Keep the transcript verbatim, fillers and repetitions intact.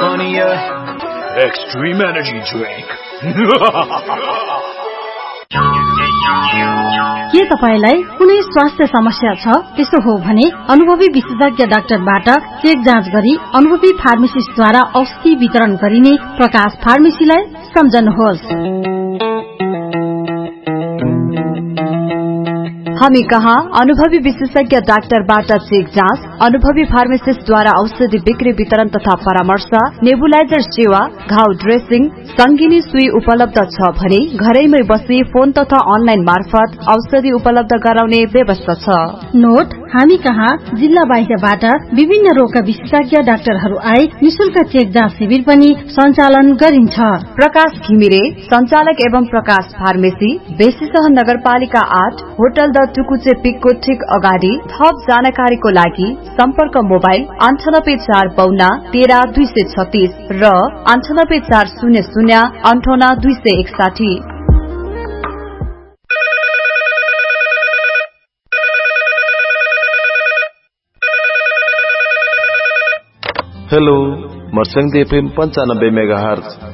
Funnier, extreme energy drink. के तपाईलाई कुनै स्वास्थ्य समस्या छ? त्यसो हो भने अनुभवी विशेषज्ञ डाक्टरबाट चेक जाँच गरी अनुभवी फार्मेसिस्टद्वारा औषधि वितरण गरिने प्रकाश फार्मेसीलाई सम्झनुहोस्। हामी कहाँ अनुभवी विशेषज्ञ डाक्टरबाट चेक जाँच, अनुभवी फार्मेसिस्टद्वारा औषधि बिक्री वितरण तथा परामर्श, नेबुलाइजर सेवा, घाउ ड्रेसिङ, संगिनी सुई उपलब्ध छ भने घरैमै बसी फोन तथा अनलाइन मार्फत औषधि उपलब्ध गराउने व्यवस्था छ। नोट, हामी कहाँ जिल्ला बाहिरबाट विभिन्न रोगका विशेषज्ञ डाक्टरहरू आए निशुल्क चेक जाँच शिविर पनि सञ्चालन गरिन्छ। प्रकाश घिमिरे संचालक एवं प्रकाश फार्मेसी, बेसीसह नगरपालिका आठ, होटल द टुकुचे पिकको ठिक अगाडि। थप जानकारीको लागि सम्पर्क मोबाइल अन्ठानब्बे चार बाउन्न तेह्र दुई सय छत्तीस र अन्ठानब्बे चार शून्य शून्य अन्ठाउन्न दुई सय एकसाठी। हेलो, मर्स्याङ एफएम पन्चानब्बे मेगा हर्ज